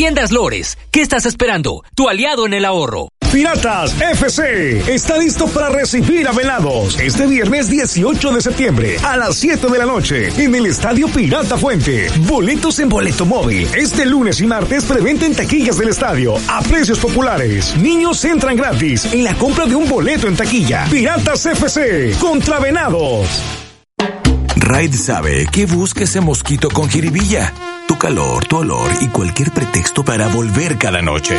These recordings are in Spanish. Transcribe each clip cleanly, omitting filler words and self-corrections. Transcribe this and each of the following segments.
Tiendas Lores, ¿qué estás esperando? Tu aliado en el ahorro. Piratas FC está listo para recibir a Venados este viernes 18 de septiembre a las 7 de la noche en el Estadio Pirata Fuente. Boletos en Boleto Móvil. Este lunes y martes preventa en taquillas del estadio a precios populares. Niños entran gratis en la compra de un boleto en taquilla. Piratas FC contra Venados. Raid sabe que busca ese mosquito con jiribilla. Tu calor, tu olor y cualquier pretexto para volver cada noche.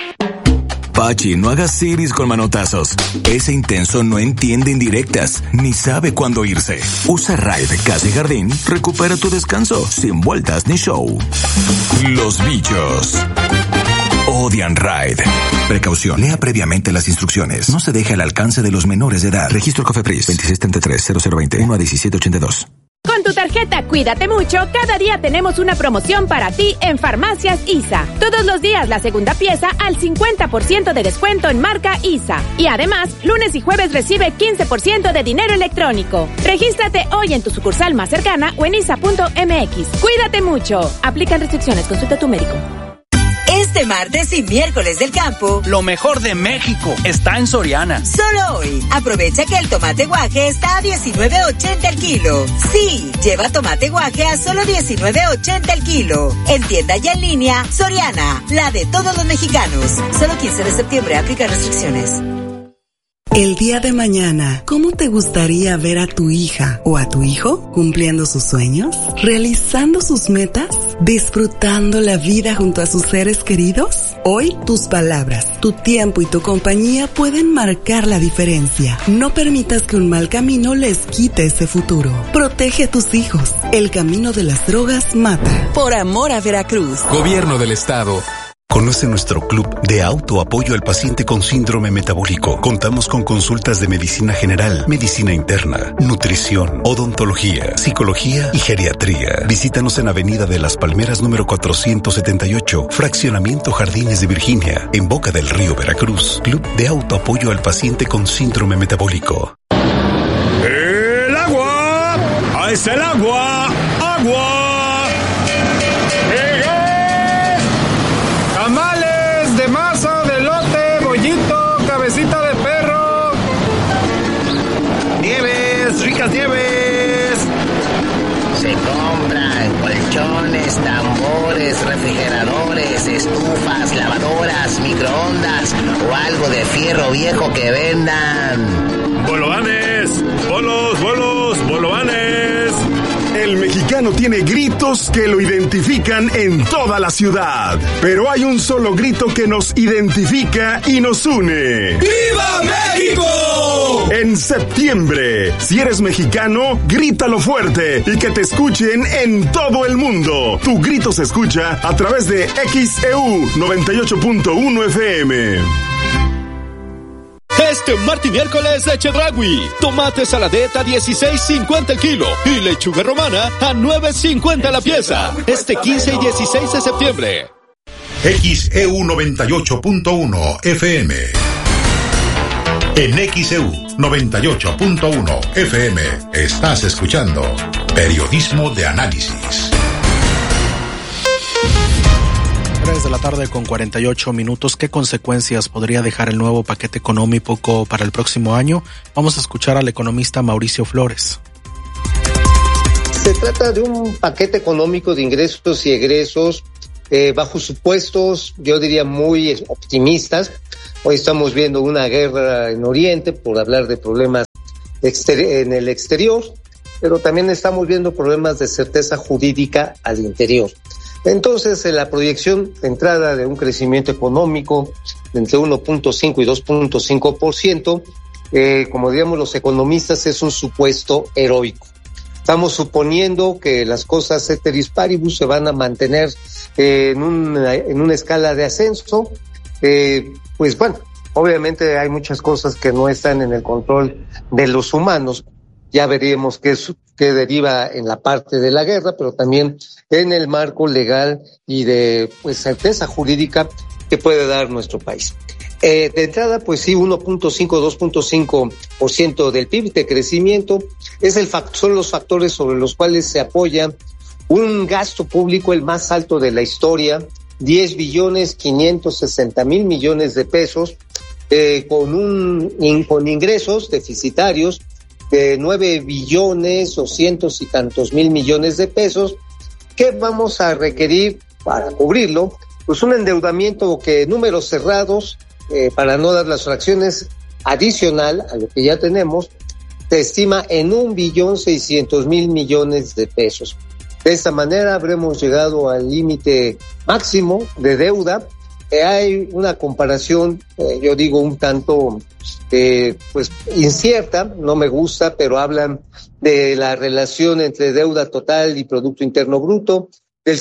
Pachi, no hagas siris con manotazos. Ese intenso no entiende indirectas, ni sabe cuándo irse. Usa Raid Casa y Jardín, recupera tu descanso, sin vueltas ni show. Los bichos odian Raid. Precaución, lea previamente las instrucciones. No se deje al alcance de los menores de edad. Registro Cofepris 2633-0020 1-1782. Con tu tarjeta Cuídate Mucho, cada día tenemos una promoción para ti en Farmacias ISA. Todos los días la segunda pieza al 50% de descuento en marca ISA. Y además, lunes y jueves recibe 15% de dinero electrónico. Regístrate hoy en tu sucursal más cercana o en isa.mx. Cuídate mucho. Aplican restricciones. Consulta a tu médico. Este martes y miércoles del campo, lo mejor de México está en Soriana. Solo hoy, aprovecha que el tomate guaje está a $19.80 el kilo. Sí, lleva tomate guaje a solo $19.80 el kilo. En tienda y en línea, Soriana, la de todos los mexicanos. Solo 15 de septiembre, aplica restricciones. El día de mañana, ¿cómo te gustaría ver a tu hija o a tu hijo cumpliendo sus sueños, realizando sus metas, disfrutando la vida junto a sus seres queridos? Hoy, tus palabras, tu tiempo y tu compañía pueden marcar la diferencia. No permitas que un mal camino les quite ese futuro. Protege a tus hijos. El camino de las drogas mata. Por amor a Veracruz. Gobierno del Estado. Conoce nuestro club de autoapoyo al paciente con síndrome metabólico. Contamos con consultas de medicina general, medicina interna, nutrición, odontología, psicología y geriatría. Visítanos en Avenida de las Palmeras número 478, Fraccionamiento Jardines de Virginia, en Boca del Río, Veracruz. Club de autoapoyo al paciente con síndrome metabólico. ¡El agua! ¡Ahí está el agua! ¡Agua! De masa, de elote, bollito, cabecita de perro. Nieves, ricas nieves. Se compran colchones, tambores, refrigeradores, estufas, lavadoras, microondas o algo de fierro viejo que vendan. ¡Bolovanes! ¡Bolos, bolos, bolovanes! El mexicano tiene gritos que lo identifican en toda la ciudad. Pero hay un solo grito que nos identifica y nos une. ¡Viva México! En septiembre, si eres mexicano, grítalo fuerte y que te escuchen en todo el mundo. Tu grito se escucha a través de XEU 98.1 FM. Este martes y miércoles de Chedraui, tomate saladeta 16.50 el kilo y lechuga romana a 9.50 la pieza. Este 15 y 16 de septiembre. XEU 98.1 FM. En XEU 98.1 FM estás escuchando Periodismo de Análisis. 3 de la tarde con 48 minutos. ¿Qué consecuencias podría dejar el nuevo paquete económico para el próximo año? Vamos a escuchar al economista Mauricio Flores. Se trata de un paquete económico de ingresos y egresos bajo supuestos, yo diría, muy optimistas. Hoy estamos viendo una guerra en Oriente, por hablar de problemas en el exterior, pero también estamos viendo problemas de certeza jurídica al interior. Entonces, la proyección de entrada de un crecimiento económico de entre 1.5 y 2.5%, como diríamos los economistas, es un supuesto heroico. Estamos suponiendo que las cosas ceteris paribus se van a mantener en una escala de ascenso. Pues bueno, obviamente hay muchas cosas que no están en el control de los humanos. Ya veríamos qué deriva en la parte de la guerra, pero también en el marco legal y de certeza jurídica que puede dar nuestro país. De entrada, pues sí, 2.5% del PIB de crecimiento son los factores sobre los cuales se apoya un gasto público el más alto de la historia 10,560,000,000,000 de pesos, con ingresos deficitarios de 9,200 y tantos mil millones de pesos, que vamos a requerir para cubrirlo, pues un endeudamiento que, números cerrados, para no dar las fracciones, adicional a lo que ya tenemos, se estima en 1,600,000,000,000 de pesos. De esta manera habremos llegado al límite máximo de deuda. Hay una comparación, yo digo un tanto, pues incierta, no me gusta, pero hablan de la relación entre deuda total y Producto Interno Bruto del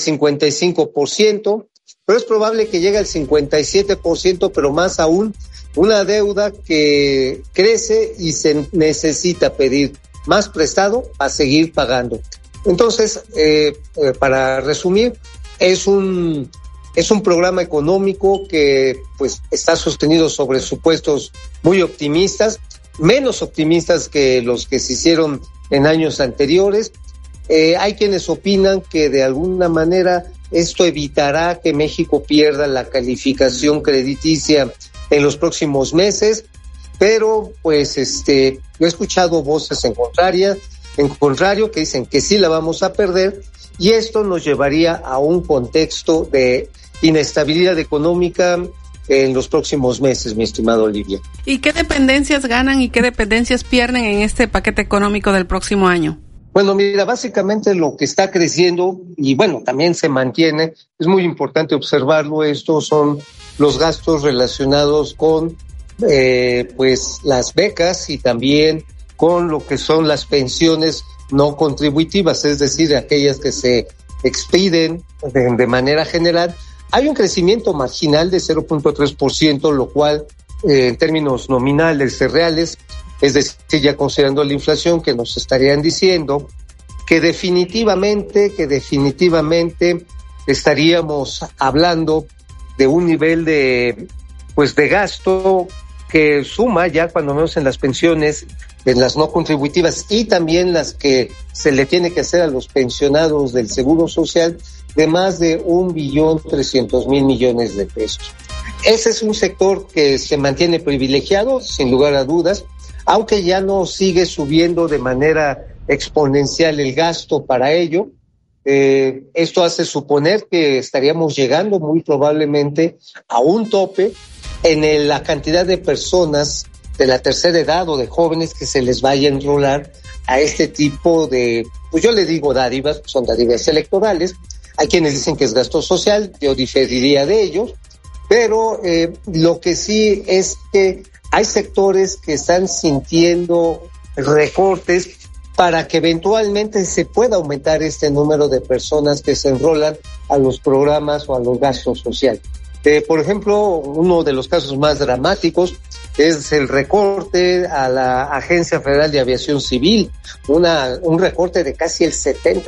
55%, pero es probable que llegue al 57%, pero más aún, una deuda que crece y se necesita pedir más prestado a seguir pagando. Entonces, para resumir, es un programa económico que pues está sostenido sobre supuestos muy optimistas, menos optimistas que los que se hicieron en años anteriores. Hay quienes opinan que de alguna manera esto evitará que México pierda la calificación crediticia en los próximos meses, pero pues yo he escuchado voces en contrario que dicen que sí la vamos a perder, y esto nos llevaría a un contexto de inestabilidad económica en los próximos meses, mi estimado Olivia. ¿Y qué dependencias ganan y qué dependencias pierden en este paquete económico del próximo año? Bueno, mira, básicamente lo que está creciendo, y bueno, también se mantiene, es muy importante observarlo, estos son los gastos relacionados con pues las becas y también con lo que son las pensiones no contributivas, es decir, aquellas que se expiden de manera general. Hay un crecimiento marginal de 0.3%, lo cual en términos nominales reales, es decir, ya considerando la inflación, que nos estarían diciendo que definitivamente estaríamos hablando de un nivel de gasto que suma ya cuando menos en las pensiones, en las no contributivas y también las que se le tiene que hacer a los pensionados del Seguro Social, de más de 1,300,000,000,000 de pesos. Ese es un sector que se mantiene privilegiado, sin lugar a dudas, aunque ya no sigue subiendo de manera exponencial el gasto para ello. Esto hace suponer que estaríamos llegando muy probablemente a un tope en la cantidad de personas de la tercera edad o de jóvenes que se les vaya a enrolar a este tipo de, pues yo le digo dádivas, son dádivas electorales. Hay quienes dicen que es gasto social, yo diferiría de ellos, pero lo que sí es que hay sectores que están sintiendo recortes para que eventualmente se pueda aumentar este número de personas que se enrolan a los programas o a los gastos sociales. Por ejemplo, uno de los casos más dramáticos es el recorte a la Agencia Federal de Aviación Civil, un recorte de casi el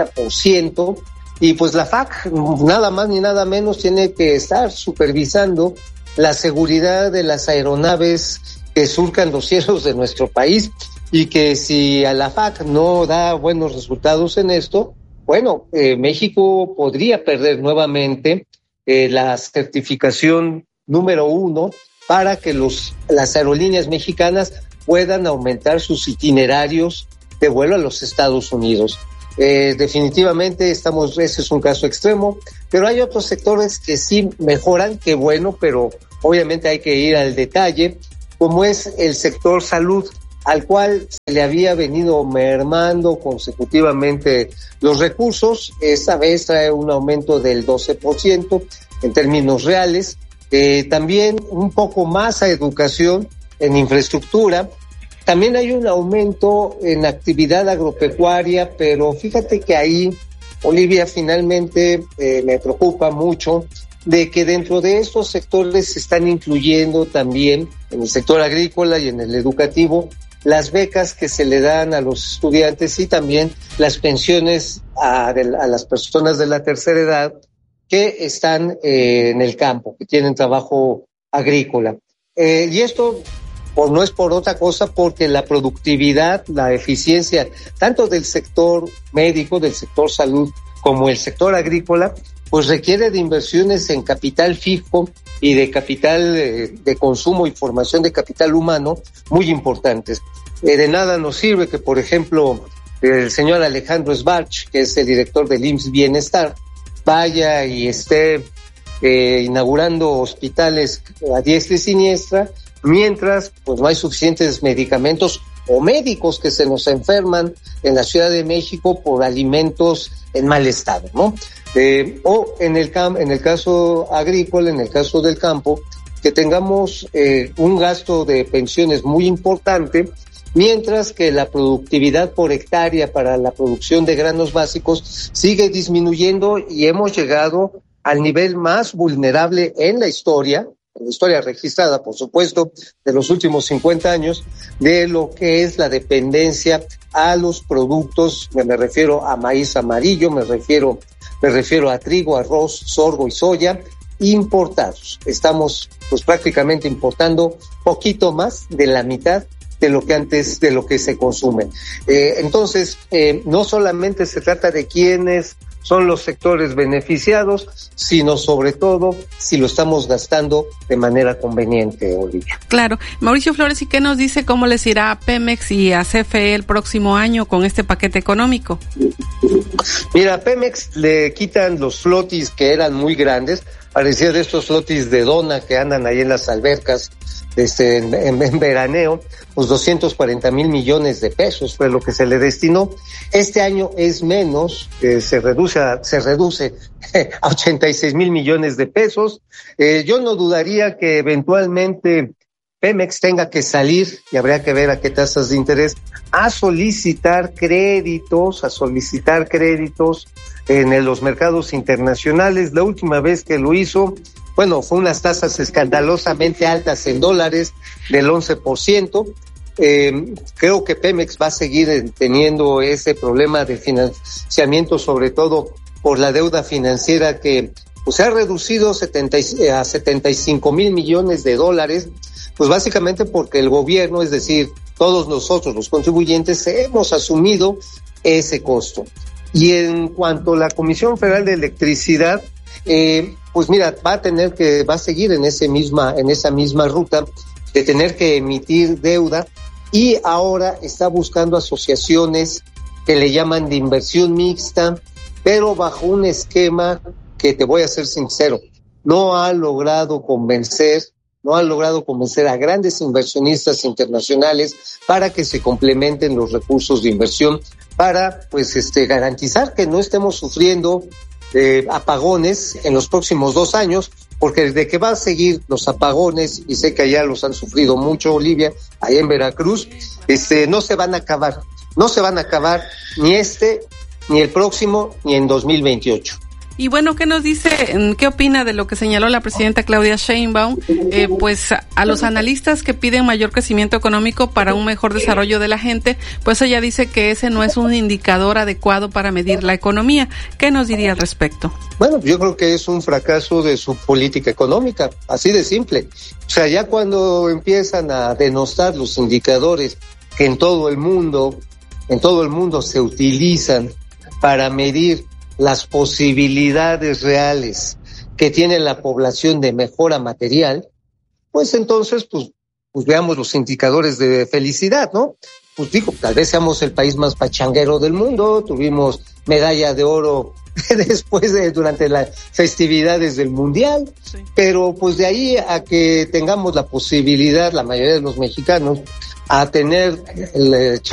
70%, y pues la FAC, nada más ni nada menos, tiene que estar supervisando la seguridad de las aeronaves que surcan los cielos de nuestro país, y que si a la FAC no da buenos resultados en esto, bueno, México podría perder nuevamente la certificación número 1 para que las aerolíneas mexicanas puedan aumentar sus itinerarios de vuelo a los Estados Unidos. Definitivamente ese es un caso extremo, pero hay otros sectores que sí mejoran, qué bueno, pero obviamente hay que ir al detalle, como es el sector salud, al cual se le había venido mermando consecutivamente los recursos. Esta vez trae un aumento del 12% en términos reales. También un poco más a educación, en infraestructura. También hay un aumento en actividad agropecuaria, pero fíjate que ahí, Olivia, finalmente me preocupa mucho de que dentro de estos sectores se están incluyendo también en el sector agrícola y en el educativo las becas que se le dan a los estudiantes y también las pensiones a las personas de la tercera edad que están en el campo, que tienen trabajo agrícola. Y esto pues no es por otra cosa, porque la productividad, la eficiencia, tanto del sector médico, del sector salud, como el sector agrícola, pues requiere de inversiones en capital fijo y de capital de consumo y formación de capital humano muy importantes. De nada nos sirve que, por ejemplo, el señor Alejandro Sbarch, que es el director del IMSS Bienestar, vaya y esté inaugurando hospitales a diestra y siniestra, mientras pues no hay suficientes medicamentos o médicos que se nos enferman en la Ciudad de México por alimentos en mal estado, ¿no? O en el caso agrícola, en el caso del campo, que tengamos un gasto de pensiones muy importante, mientras que la productividad por hectárea para la producción de granos básicos sigue disminuyendo y hemos llegado al nivel más vulnerable en la historia registrada, por supuesto, de los últimos 50 años, de lo que es la dependencia a los productos. Me refiero a maíz amarillo, me refiero a trigo, arroz, sorgo y soya importados. Estamos pues prácticamente importando poquito más de la mitad de lo que se consume. Entonces, no solamente se trata de quiénes son los sectores beneficiados, sino sobre todo si lo estamos gastando de manera conveniente, Olivia. Claro. Mauricio Flores, ¿y qué nos dice cómo les irá a Pemex y a CFE el próximo año con este paquete económico? Mira, a Pemex le quitan los flotis que eran muy grandes, parecía de estos flotis de dona que andan ahí en las albercas, en veraneo, pues 240 mil millones de pesos fue lo que se le destinó. Este año es menos, se reduce a 86 mil millones de pesos. Yo no dudaría que eventualmente Pemex tenga que salir, y habría que ver a qué tasas de interés, a solicitar créditos en los mercados internacionales. La última vez que lo hizo, bueno, fue unas tasas escandalosamente altas en dólares del 11%. Creo que Pemex va a seguir teniendo ese problema de financiamiento, sobre todo por la deuda financiera que pues, se ha reducido a 75 mil millones de dólares, pues básicamente porque el gobierno, es decir, todos nosotros los contribuyentes, hemos asumido ese costo. Y en cuanto a la Comisión Federal de Electricidad, pues mira, va a seguir en esa misma ruta de tener que emitir deuda, y ahora está buscando asociaciones que le llaman de inversión mixta, pero bajo un esquema que, te voy a ser sincero, no ha logrado convencer a grandes inversionistas internacionales para que se complementen los recursos de inversión para pues garantizar que no estemos sufriendo apagones en los próximos 2 años, porque desde que va a seguir los apagones, y sé que allá los han sufrido mucho, Olivia, allá en Veracruz, no se van a acabar ni ni el próximo, ni en 2028. Y bueno, ¿qué nos dice, qué opina de lo que señaló la presidenta Claudia Sheinbaum? Pues a los analistas que piden mayor crecimiento económico para un mejor desarrollo de la gente, pues ella dice que ese no es un indicador adecuado para medir la economía. ¿Qué nos diría al respecto? Bueno, yo creo que es un fracaso de su política económica, así de simple. O sea, ya cuando empiezan a denostar los indicadores que en todo el mundo se utilizan para medir las posibilidades reales que tiene la población de mejora material, pues entonces, pues veamos los indicadores de felicidad, ¿no? Pues digo, tal vez seamos el país más pachanguero del mundo, tuvimos medalla de oro durante las festividades del Mundial, sí. Pero pues de ahí a que tengamos la posibilidad, la mayoría de los mexicanos, a tener el